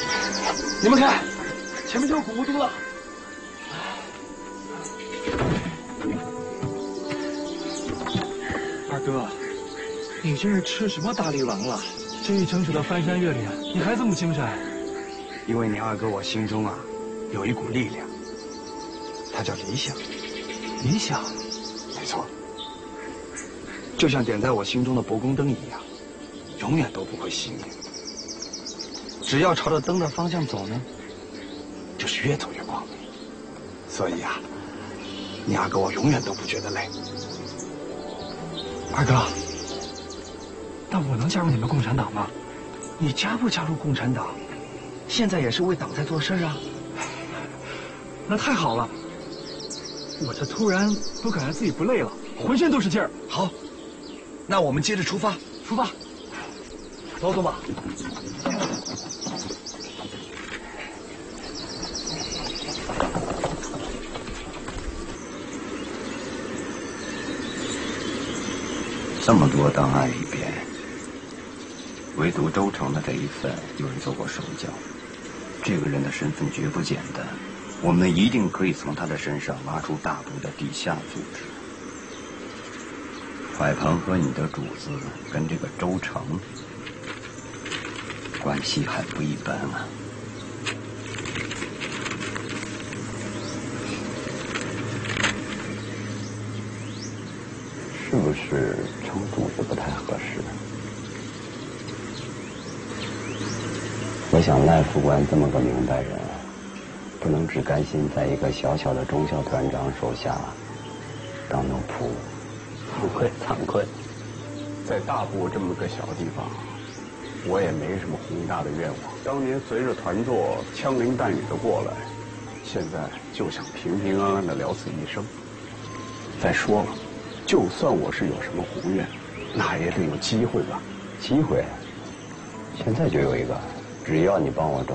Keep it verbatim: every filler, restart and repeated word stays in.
你们看，前面就有古墓都了。 二哥，你这是吃什么大力丸了？这一整宿的翻山越岭，你还这么精神？ 因为你二哥我心中啊，有一股力量，它叫理想。 理想？ 没错，就像点在我心中的博宫灯一样，永远都不会熄灭。只要朝着灯的方向走呢，就是越走越光明。所以啊，你二哥我永远都不觉得累。 二哥，那我能加入你们共产党吗？ 你加不加入共产党，现在也是为党在做事啊。 那太好了，我这突然都感觉自己不累了，浑身都是劲儿。 好，那我们接着出发， 出发， 走走吧。 这么多档案里边，唯独周成的这一份有人做过手脚。这个人的身份绝不简单，我们一定可以从他的身上挖出大部的地下组织。海鹏和你的主子跟这个周成关系还不一般啊。是不是成组织不太合适？我想赖副官这么个明白人，不能只甘心在一个小小的中校团长手下当奴仆。惭愧惭愧， 在大部这么个小地方，我也没什么宏大的愿望。当年随着团座枪林弹雨的过来，现在就想平平安安的了此一生。再说了，就算我是有什么宏愿，那也得有机会吧？ 机会？现在就有一个，只要你帮我争